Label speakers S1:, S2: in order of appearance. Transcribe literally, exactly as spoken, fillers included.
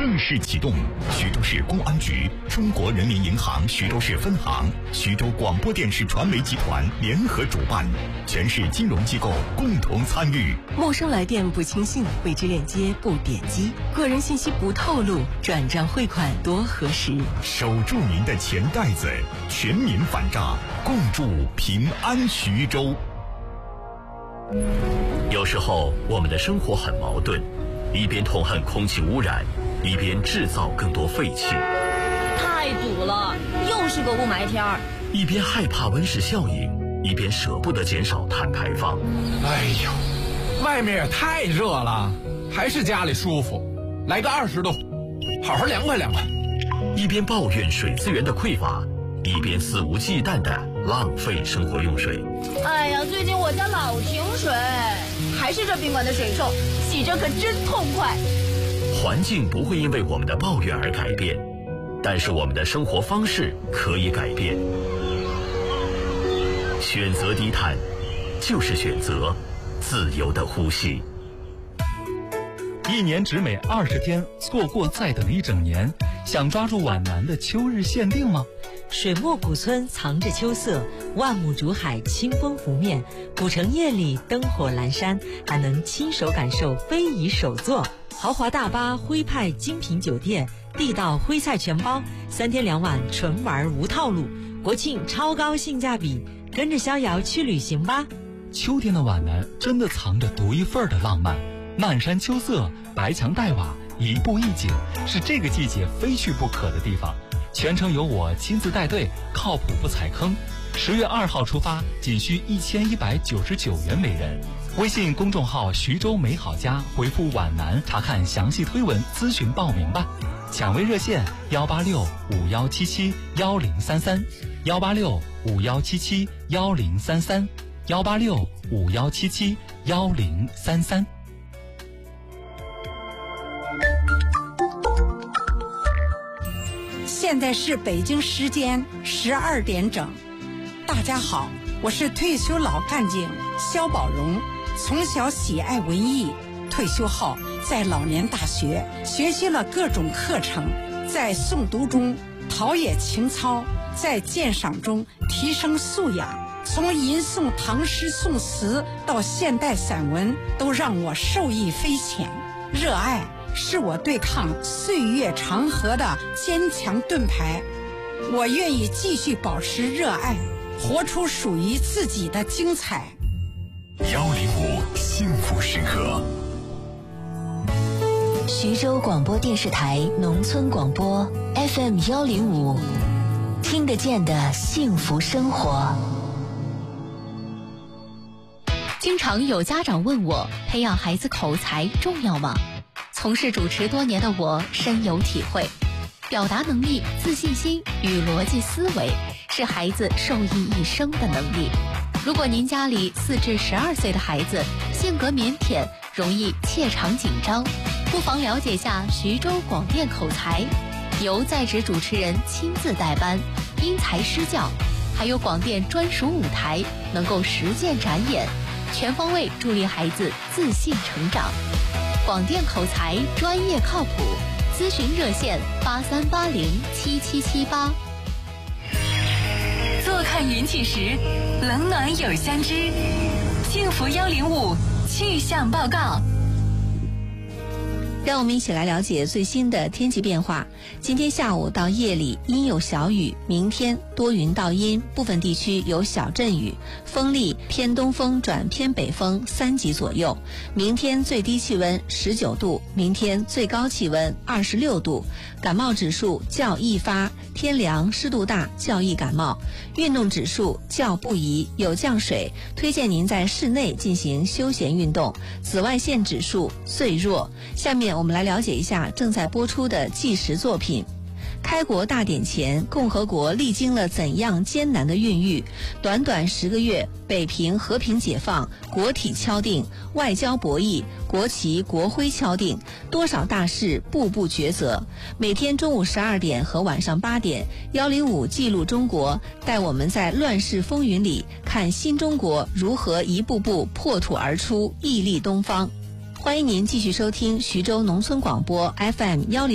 S1: 正式启动。徐州市公安局、中国人民银行徐州市分行、徐州广播电视传媒集团联合主办，全市金融机构共同参与。
S2: 陌生来电不轻信，未知链接不点击，个人信息不透露，转账汇款多核实。
S1: 守住您的钱袋子，全民反诈，共筑平安徐州。
S3: 有时候我们的生活很矛盾，一边痛恨空气污染，一边制造更多废气。
S4: 太堵了，又是个雾霾天儿。
S3: 一边害怕温室效应，一边舍不得减少碳排放。
S5: 哎呦，外面也太热了，还是家里舒服。来个二十度，好好凉快凉快。
S3: 一边抱怨水资源的匮乏，一边肆无忌惮地浪费生活用水。
S4: 哎呀，最近我家老停水，还是这宾馆的水臭，洗着可真痛快。
S3: 环境不会因为我们的抱怨而改变，但是我们的生活方式可以改变。选择低碳，就是选择自由的呼吸。
S6: 一年只美二十天，错过再等一整年。想抓住皖南的秋日限定吗？
S7: 水墨古村藏着秋色，万亩竹海清风拂面，古城夜里灯火阑珊，还能亲手感受非遗手作。豪华大巴、徽派精品酒店、地道徽菜全包，三天两晚纯玩无套路，国庆超高性价比，跟着逍遥去旅行吧。
S6: 秋天的皖南真的藏着独一份的浪漫，漫山秋色，白墙黛瓦，一步一景，是这个季节非去不可的地方。全程由我亲自带队，靠谱不踩坑。十月二号出发，仅需一千一百九十九元每人。微信公众号徐州美好家回复皖南查看详细推文，咨询报名吧。抢位热线幺八六五幺七七幺零三三，幺八六五幺七七幺零三三，幺八六五幺七七幺零三三。
S8: 现在是北京时间十二点整。大家好，我是退休老干警肖宝荣。从小喜爱文艺，退休后在老年大学学习了各种课程，在诵读中陶冶情操，在鉴赏中提升素养。从吟诵唐诗宋词到现代散文，都让我受益匪浅。热爱是我对抗岁月长河的坚强盾牌，我愿意继续保持热爱，活出属于自己的精彩。
S1: 幺零五幸福时刻，
S9: 徐州广播电视台农村广播 F M 幺零五，听得见的幸福生活。
S10: 经常有家长问我，培养孩子口才重要吗？从事主持多年的我深有体会，表达能力、自信心与逻辑思维是孩子受益一生的能力。如果您家里四至十二岁的孩子性格腼腆，容易怯场紧张，不妨了解下徐州广电口才，由在职主持人亲自带班，因材施教，还有广电专属舞台，能够实践展演，全方位助力孩子自信成长。广电口才专业靠谱，咨询热线八三八零七七七八。
S11: 坐看云起时，冷暖有相知。幸福幺零五气象报告。
S12: 让我们一起来了解最新的天气变化。今天下午到夜里阴有小雨，明天多云到阴，部分地区有小阵雨，风力偏东风转偏北风三级左右。明天最低气温十九度，明天最高气温二十六度。感冒指数较易发，天凉湿度大较易感冒。运动指数较不宜，有降水，推荐您在室内进行休闲运动。紫外线指数最弱。下面我们来了解一下正在播出的纪实作品。开国大典前，共和国历经了怎样艰难的孕育？短短十个月，北平和平解放，国体敲定，外交博弈，国旗国徽敲定，多少大事步步抉择。每天中午十二点和晚上八点，幺零五记录中国，带我们在乱世风云里看新中国如何一步步破土而出，屹立东方。欢迎您继续收听徐州农村广播 F M 幺零。